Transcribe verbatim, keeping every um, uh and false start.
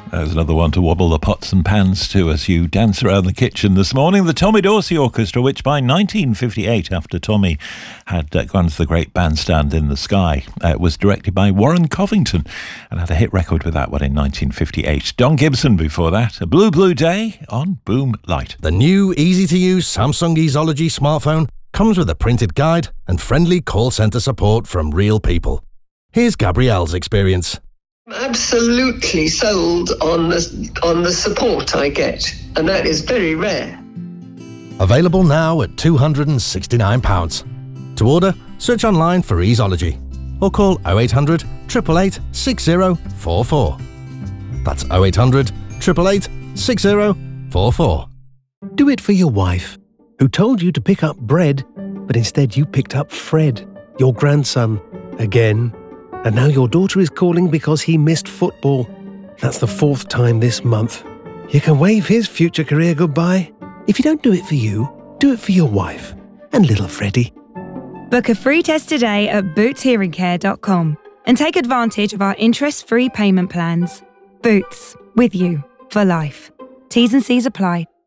There's another one to wobble the pots and pans to as you dance around the kitchen this morning. The Tommy Dorsey Orchestra, which by nineteen fifty-eight, after Tommy had uh, gone to the great bandstand in the sky, uh, was directed by Warren Covington and had a hit record with that one in nineteen fifty-eight. Don Gibson before that, A Blue Blue Day on Boom Light. The new easy-to-use Samsung Easology smartphone comes with a printed guide and friendly call centre support from real people. Here's Gabrielle's experience. Absolutely sold on the, on the support I get, and that is very rare. Available now at two hundred and sixty-nine pounds. To order, search online for Easology or call oh eight hundred, eight eight eight, six oh four four. That's oh eight hundred, eight eight eight, six oh four four. Do it for your wife, who told you to pick up bread, but instead you picked up Fred, your grandson, again. And now your daughter is calling because he missed football. That's the fourth time this month. You can wave his future career goodbye. If you don't do it for you, do it for your wife and little Freddie. Book a free test today at boots hearing care dot com and take advantage of our interest-free payment plans. Boots, with you for life. T's and C's apply.